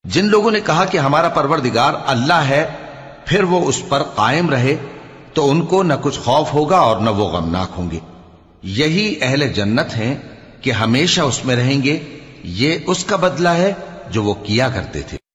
जिन लोगों ने कहा कि हमारा परवरदिगार अल्लाह है, फिर वो उस पर कायम रहे, तो उनको न कुछ खौफ होगा और न वो गमनाक होंगे। यही अहले जन्नत हैं कि हमेशा उसमें रहेंगे। ये उसका बदला है जो वो किया करते थे।